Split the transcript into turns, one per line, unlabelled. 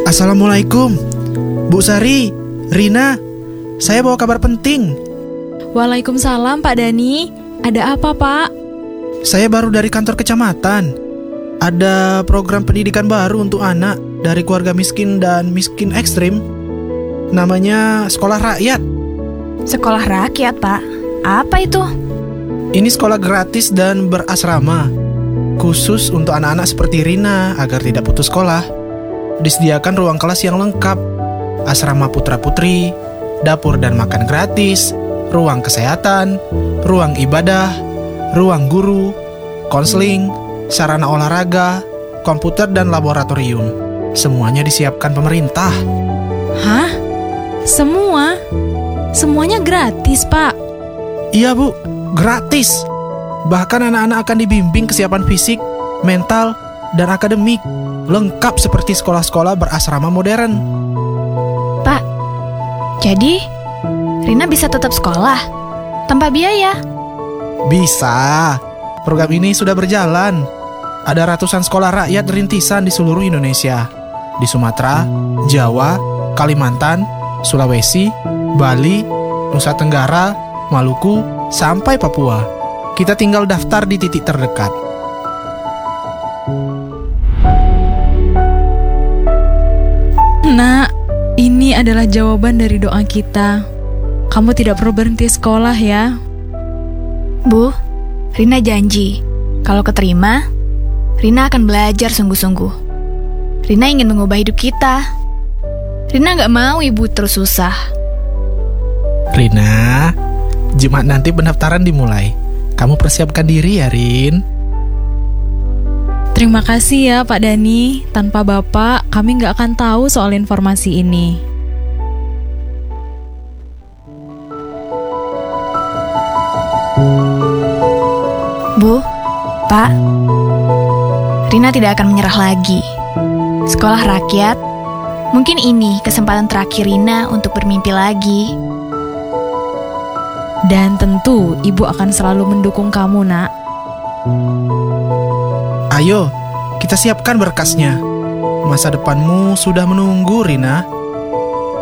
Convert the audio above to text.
Assalamualaikum, Bu Sari, Rina, saya bawa kabar penting.
Waalaikumsalam Pak Dani. Ada apa Pak?
Saya baru dari kantor kecamatan. Ada program pendidikan baru untuk anak dari keluarga miskin dan miskin ekstrim. Namanya Sekolah Rakyat.
Sekolah rakyat, Pak. Apa itu?
Ini sekolah gratis dan berasrama, khusus untuk anak-anak seperti Rina agar tidak putus sekolah. Disediakan ruang kelas yang lengkap, asrama putra-putri, dapur dan makan gratis, ruang kesehatan, ruang ibadah, ruang guru, konseling, sarana olahraga, komputer dan laboratorium. Semuanya disiapkan pemerintah.
Hah? Semua? Semuanya gratis Pak?
Iya Bu, gratis. Bahkan anak-anak akan dibimbing kesiapan fisik, mental, dan akademik. Lengkap seperti sekolah-sekolah berasrama modern.
Pak, jadi Rina bisa tetap sekolah tanpa biaya?
Bisa. Program ini sudah berjalan. Ada ratusan sekolah rakyat rintisan di seluruh Indonesia. Di Sumatera, Jawa, Kalimantan, Sulawesi, Bali, Nusa Tenggara, Maluku, sampai Papua. Kita tinggal daftar di titik terdekat.
Nak, ini adalah jawaban dari doa kita. Kamu tidak perlu berhenti sekolah ya.
Bu, Rina janji kalau keterima, Rina akan belajar sungguh-sungguh. Rina ingin mengubah hidup kita. Rina gak mau ibu terus susah.
Rina, Jumat nanti pendaftaran dimulai. Kamu persiapkan diri ya, Rin.
Terima kasih ya Pak Dani. Tanpa Bapak, kami nggak akan tahu soal informasi ini.
Bu, Pak, Rina tidak akan menyerah lagi. Sekolah rakyat, mungkin ini kesempatan terakhir Rina untuk bermimpi lagi.
Dan tentu Ibu akan selalu mendukung kamu, Nak.
Ayo, kita siapkan berkasnya. Masa depanmu sudah menunggu, Rina.